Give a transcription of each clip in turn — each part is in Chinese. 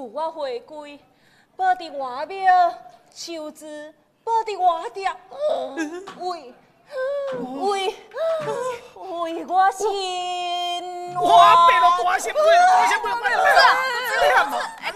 扶我回归，保伫外庙求子，保伫外店为我心。 我变了大心鬼，大心鬼，念哦，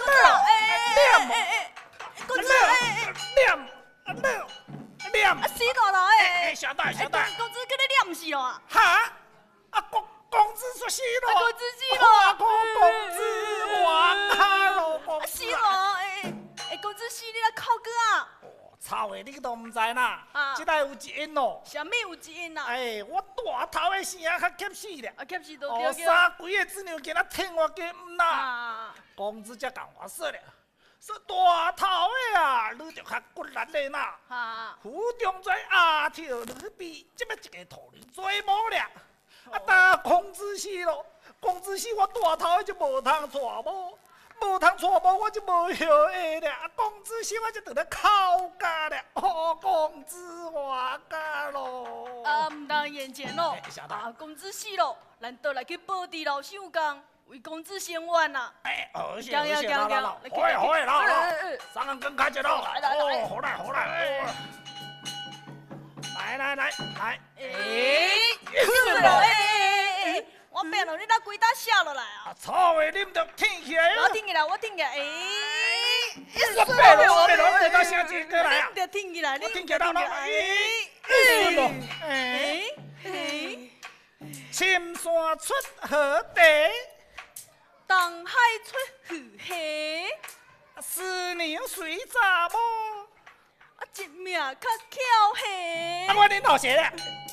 念， 死大佬诶！ 小弟， 公子叫你念死咯啊！ 哈？公子说死咯！ 公子死咯！ 公子我卡咯，公子死咯！公子死你来哭哥啊！ 操的，你都唔知啦，这内有一因咯。 啥物有一因啊？ 我大头的声较急死咧。 急死都叫。三几个子娘今仔听我叫唔啦。公子才甲我说咧，说大头的啊，你就较骨力咧呐。府中在阿跳你比，这么一个土人做某了。但公子死咯，公子死我大头的就无通娶某。无通娶某，我就无晓会了。公子死，我就得咧靠家了。公子我家咯。 唔当眼前咯。公子死咯，咱倒来去报地老相公，为公子伸冤呐。 好些，好啦，三人更开一咯。好来。来。 是咯，我变了，你那鬼打笑落来啊！ 操的，你唔得挺起来我挺起来，我变了，这到下节过来啊！ 你挺起来， 我挺起来了，青山出河地， 东海出鱼虾， 思念水查某， 一命较巧嘿。 我恁老谢咧。